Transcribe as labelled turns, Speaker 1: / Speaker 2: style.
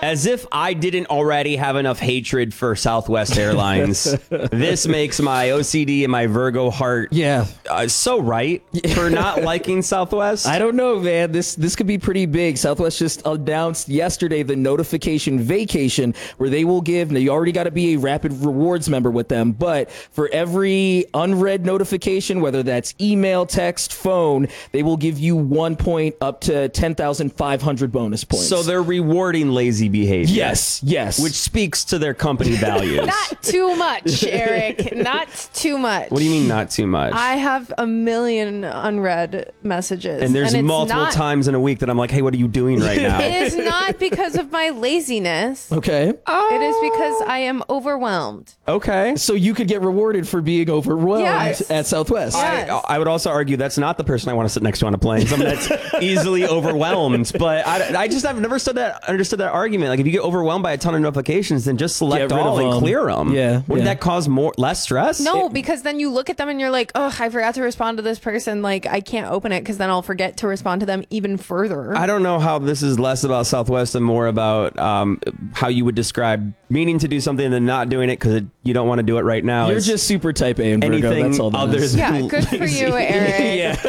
Speaker 1: As if I didn't already have enough hatred for Southwest Airlines. This makes my OCD and my Virgo heart so right for not liking Southwest.
Speaker 2: I don't know, man. This could be pretty big. Southwest just announced yesterday the notification vacation, where they will give, now you already got to be a Rapid Rewards member with them, but for every unread notification, whether that's email, text, phone, they will give you 1 point up to 10,500 bonus points.
Speaker 1: So they're rewarding lazy behavior.
Speaker 2: Yes.
Speaker 1: Which speaks to their company values.
Speaker 3: Not too much, Eric. Not too much.
Speaker 1: What do you mean not too much?
Speaker 3: I have a million unread messages.
Speaker 1: And there's multiple times in a week that I'm like, hey, what are you doing right now?
Speaker 3: It is not because of my laziness.
Speaker 2: Okay.
Speaker 3: It is because I am overwhelmed.
Speaker 1: Okay.
Speaker 2: So you could get rewarded for being overwhelmed at Southwest.
Speaker 3: Yes.
Speaker 1: I would also argue that's not the person I want to sit next to on a plane. Someone that's easily overwhelmed. But I just have never understood that argument. Like, if you get overwhelmed by a ton of notifications, then just select all and clear them.
Speaker 2: Yeah.
Speaker 1: Wouldn't that cause less stress?
Speaker 3: No, because then you look at them and you're like, oh, I forgot to respond to this person. Like, I can't open it because then I'll forget to respond to them even further.
Speaker 1: I don't know how this is less about Southwest and more about how you would describe meaning to do something and then not doing it because you don't want to do it right now.
Speaker 2: You're just super type A and Virgo.
Speaker 1: Anything
Speaker 2: That's all that
Speaker 1: other
Speaker 2: is.
Speaker 1: than
Speaker 3: Yeah, good for you, Eric.
Speaker 2: Yeah.